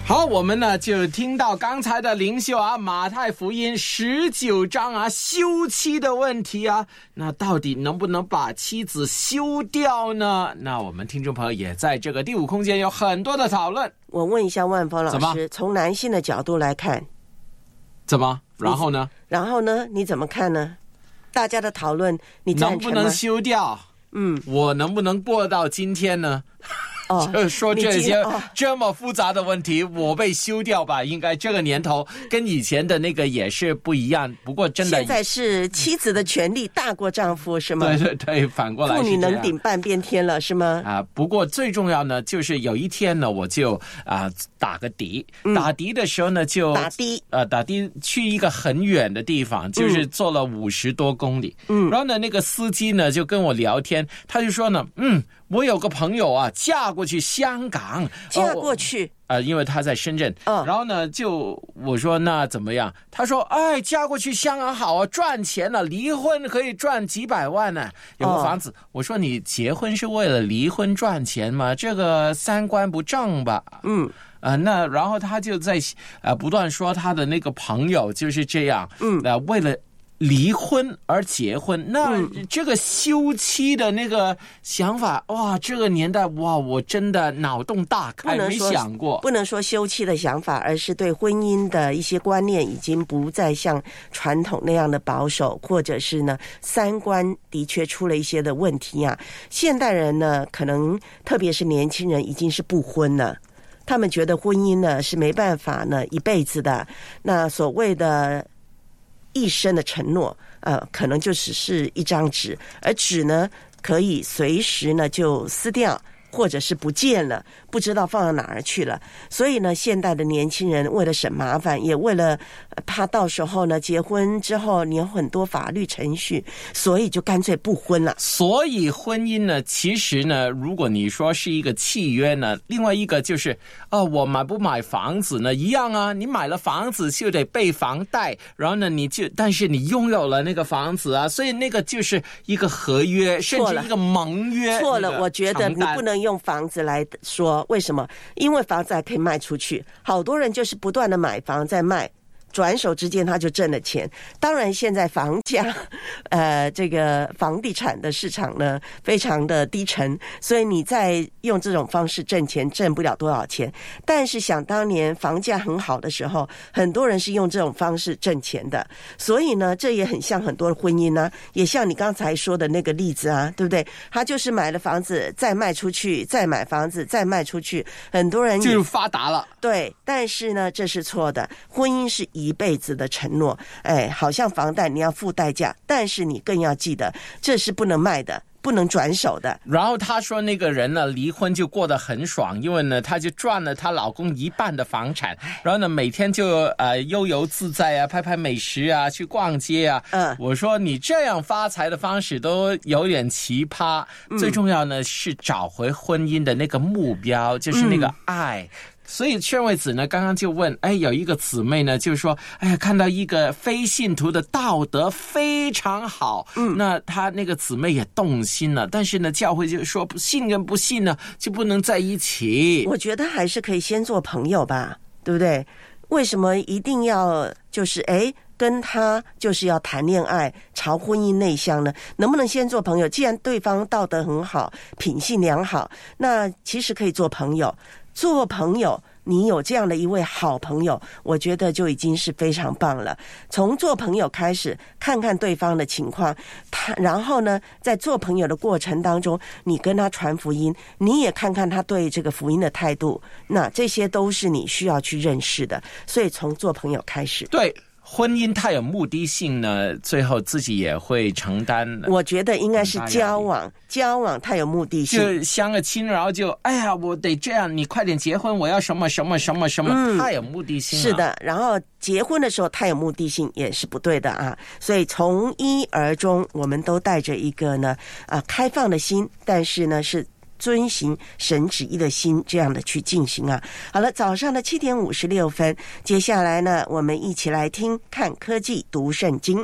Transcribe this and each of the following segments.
好，我们呢就听到刚才的领袖啊，马太福音19章啊，休妻的问题啊，那到底能不能把妻子休掉呢？那我们听众朋友也在这个第五空间有很多的讨论。 我问一下万峰老师，从男性的角度来看， 怎么？然后呢？ 你怎么看呢？大家的讨论，你赞成吗？ 能不能休掉？我能不能过到今天呢？就说这些这么复杂的问题，我被休掉吧？应该这个年头跟以前的那个也是不一样。不过真的， 现在是妻子的权利大过丈夫，是吗？ 对对对，反过来是这样， 妇女能顶半边天了，是吗？ 不过最重要呢，就是有一天呢，我就打个的，打的的时候呢，就打的去一个很远的地方，就是坐了50多公里。然后呢，那个司机呢就跟我聊天，他就说呢，我有个朋友啊，嫁过去香港， 嫁过去。 因为他在深圳，然后呢，我说那怎么样？他说，嫁过去香港好啊，赚钱了，离婚可以赚几百万呢，有个房子。我说你结婚是为了离婚赚钱吗？这个三观不正吧？那然后他就在不断说他的那个朋友就是这样，为了离婚而结婚，那这个休妻的那个想法，哇，这个年代，哇，我真的脑洞大开，没想过。 不能说休妻的想法，而是对婚姻的一些观念已经不再像传统那样的保守，或者是呢三观的确出了一些的问题啊。现代人呢，可能特别是年轻人已经是不婚了。他们觉得婚姻呢是没办法呢一辈子的，那所谓的一生的承诺，可能就只是一张纸，而纸呢可以随时呢就撕掉，或者是不见了，不知道放到哪儿去了。所以呢，现代的年轻人为了省麻烦，也为了怕到时候呢结婚之后你有很多法律程序，所以就干脆不婚了。 所以婚姻呢，其实呢，如果你说是一个契约呢，另外一个就是我买不买房子呢一样啊，你买了房子就得背房贷，然后呢但是你拥有了那个房子啊，所以那个就是一个合约，甚至一个盟约。 错了，我觉得你不能用房子来说，为什么？因为房子还可以卖出去，好多人就是不断的买房再卖，转手之间他就挣了钱。当然现在房价这个房地产的市场呢非常的低沉，所以你再用这种方式挣钱挣不了多少钱。但是想当年房价很好的时候，很多人是用这种方式挣钱的。所以呢，这也很像很多的婚姻啊，也像你刚才说的那个例子啊，对不对？他就是买了房子再卖出去，再买房子再卖出去，很多人就发达了。 对，但是呢这是错的。婚姻是一辈子的承诺，好像房贷你要付代价，但是你更要记得这是不能卖的，不能转手的。 然后他说那个人呢离婚就过得很爽，因为呢他就赚了她老公一半的房产，然后呢每天就悠游自在啊，拍拍美食啊，去逛街啊。我说你这样发财的方式都有点奇葩。最重要呢是找回婚姻的那个目标，就是那个爱。所以劝慰子呢刚刚就问，有一个姊妹呢就是说，看到一个非信徒的道德非常好，那他那个姊妹也动心了，但是呢教会就说信跟不信呢就不能在一起。 我觉得还是可以先做朋友吧，对不对？为什么一定要就是跟他就是要谈恋爱朝婚姻内向呢？能不能先做朋友？既然对方道德很好，品性良好，那其实可以做朋友。做朋友，你有这样的一位好朋友，我觉得就已经是非常棒了。从做朋友开始，看看对方的情况，然后呢，在做朋友的过程当中，你跟他传福音，你也看看他对这个福音的态度，那这些都是你需要去认识的。所以从做朋友开始。 对。婚姻太有目的性呢，最后自己也会承担。 我觉得应该是交往太有目的性， 就相个亲，然后就我得这样，你快点结婚，我要什么什么什么什么，太有目的性了。 是的，然后结婚的时候太有目的性也是不对的啊。所以从一而终，我们都带着一个呢开放的心，但是呢是遵行神旨意的心，这样的去进行啊。好了，早上的7点56分，接下来呢，我们一起来听看科技读圣经。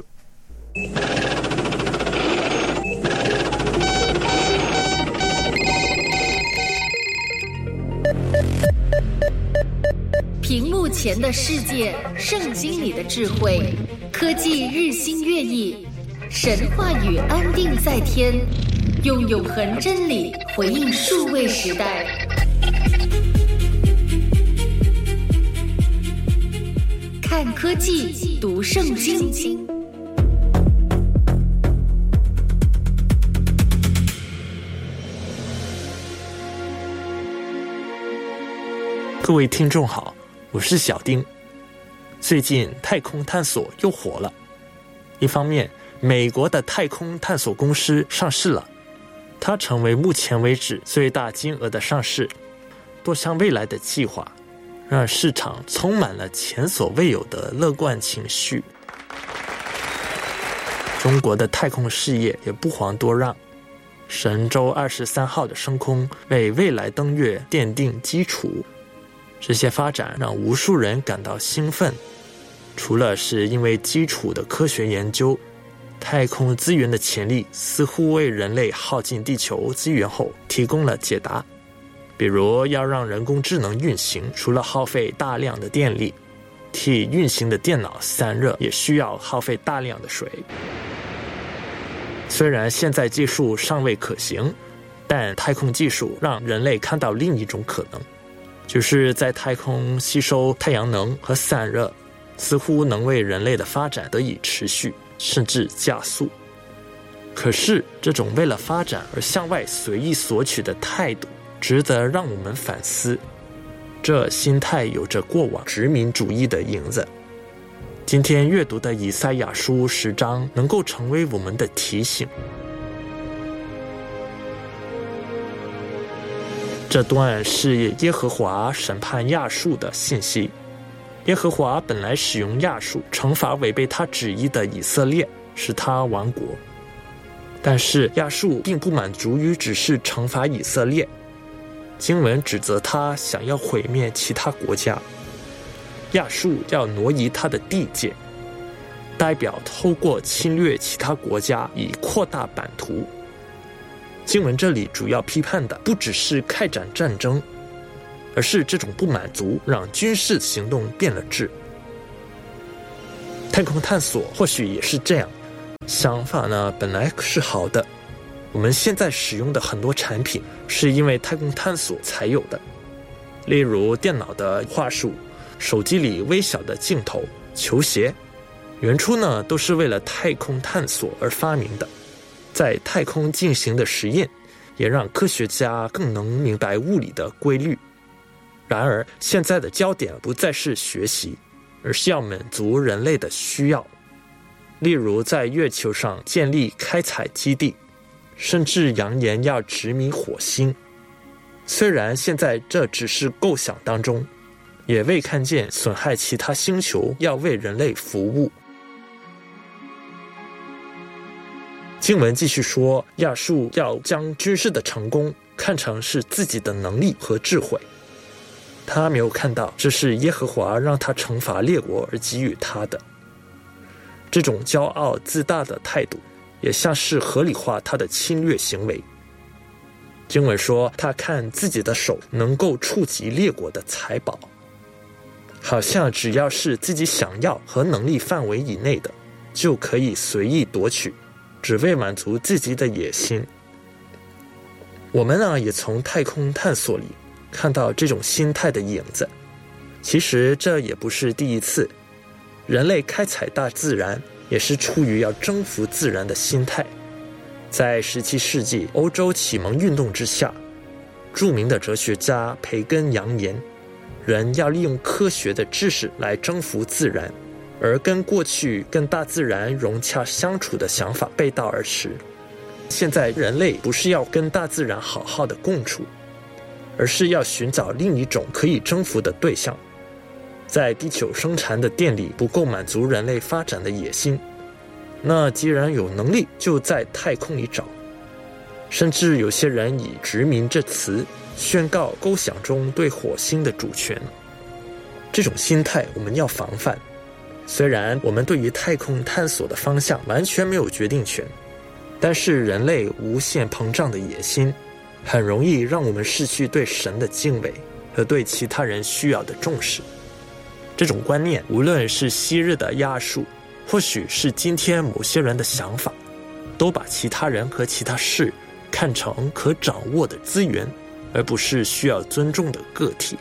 屏幕前的世界，圣经里的智慧，科技日新月异，神话语安定在天，用永恒真理回应数位时代。看科技，读圣经。 各位听众好，我是小丁。最近太空探索又火了，一方面美国的太空探索公司上市了，它成为目前为止最大金额的上市，多项未来的计划让市场充满了前所未有的乐观情绪。中国的太空事业也不遑多让，神舟23号的升空为未来登月奠定基础。这些发展让无数人感到兴奋，除了是因为基础的科学研究，太空资源的潜力似乎为人类耗尽地球资源后提供了解答。比如要让人工智能运行，除了耗费大量的电力，替运行的电脑散热也需要耗费大量的水。虽然现在技术尚未可行，但太空技术让人类看到另一种可能，就是在太空吸收太阳能和散热，似乎能为人类的发展得以持续，甚至加速。可是这种为了发展而向外随意索取的态度，值得让我们反思。这心态有着过往殖民主义的影子。今天阅读的以赛亚书10章能够成为我们的提醒。这段是耶和华审判亚述的信息。耶和华本来使用亚述惩罚违背他旨意的以色列，使他亡国。但是亚述并不满足于只是惩罚以色列，经文指责他想要毁灭其他国家。亚述要挪移他的地界，代表透过侵略其他国家以扩大版图。经文这里主要批判的不只是开展战争，而是这种不满足让军事行动变了质。太空探索或许也是这样，想法呢本来是好的，我们现在使用的很多产品是因为太空探索才有的，例如电脑的话术，手机里微小的镜头，球鞋，原初呢都是为了太空探索而发明的。在太空进行的实验也让科学家更能明白物理的规律。然而现在的焦点不再是学习，而是要满足人类的需要，例如在月球上建立开采基地，甚至扬言要殖民火星。虽然现在这只是构想当中，也未看见损害其他星球要为人类服务。经文继续说，亚述要将军事的成功看成是自己的能力和智慧，他没有看到这是耶和华让他惩罚列国而给予他的。这种骄傲自大的态度也像是合理化他的侵略行为。经文说他看自己的手能够触及列国的财宝，好像只要是自己想要和能力范围以内的就可以随意夺取，只为满足自己的野心。我们呢也从太空探索里看到这种心态的影子。其实这也不是第一次，人类开采大自然也是出于要征服自然的心态。在17世纪欧洲启蒙运动之下，著名的哲学家培根扬言，人要利用科学的知识来征服自然，而跟过去跟大自然融洽相处的想法背道而驰。现在人类不是要跟大自然好好的共处，而是要寻找另一种可以征服的对象。在地球生产的电力不够满足人类发展的野心，那既然有能力就在太空里找。甚至有些人以殖民这词宣告构想中对火星的主权。这种心态我们要防范。虽然我们对于太空探索的方向完全没有决定权，但是人类无限膨胀的野心很容易让我们失去对神的敬畏和对其他人需要的重视。 这种观念无论是昔日的亚述，或许是今天某些人的想法，都把其他人和其他事看成可掌握的资源，而不是需要尊重的个体。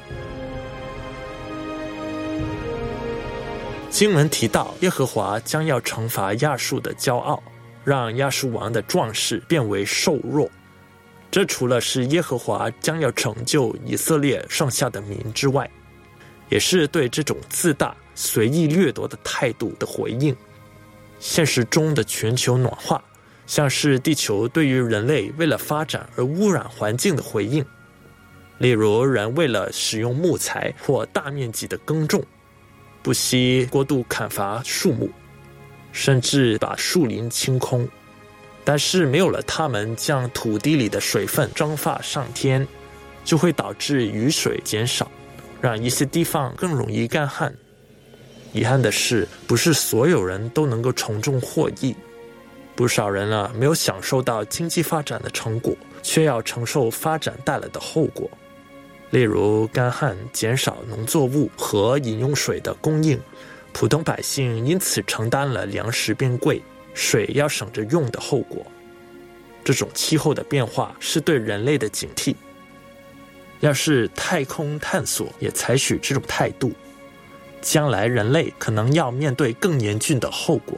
经文提到耶和华将要惩罚亚述的骄傲，让亚述王的壮士变为瘦弱。这除了是耶和华将要拯救以色列剩下的民之外，也是对这种自大、随意掠夺的态度的回应。现实中的全球暖化，像是地球对于人类为了发展而污染环境的回应。例如，人为了使用木材或大面积的耕种，不惜过度砍伐树木，甚至把树林清空。但是没有了它们将土地里的水分蒸发上天，就会导致雨水减少，让一些地方更容易干旱。遗憾的是，不是所有人都能够从中获益。不少人没有享受到经济发展的成果，却要承受发展带来的后果。例如干旱减少农作物和饮用水的供应，普通百姓因此承担了粮食变贵、水要省着用的后果。这种气候的变化是对人类的警惕。要是太空探索也采取这种态度，将来人类可能要面对更严峻的后果。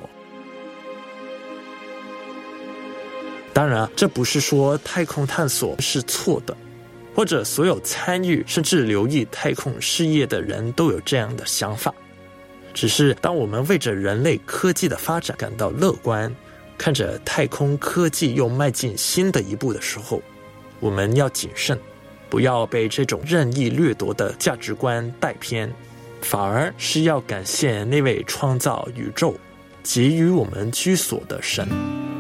当然，这不是说太空探索是错的，或者所有参与甚至留意太空事业的人都有这样的想法。只是当我们为着人类科技的发展感到乐观，看着太空科技又迈进新的一步的时候，我们要谨慎，不要被这种任意掠夺的价值观带偏，反而是要感谢那位创造宇宙、给予我们居所的神。